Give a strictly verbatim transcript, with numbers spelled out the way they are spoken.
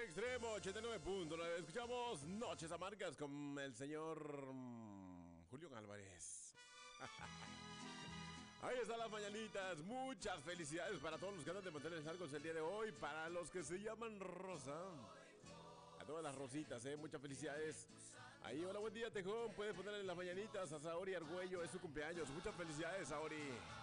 Extremo ochenta y nueve punto nueve. Escuchamos Noches Amargas con el señor mm, Julio Álvarez. Ahí están las mañanitas. Muchas felicidades para todos los que andan de mantenerse largos el día de hoy. Para los que se llaman Rosa. A todas las rositas, eh. Muchas felicidades. Ahí, hola, buen día, Tejón. Puedes ponerle las mañanitas a Saori Argüello. Es su cumpleaños. Muchas felicidades, Saori.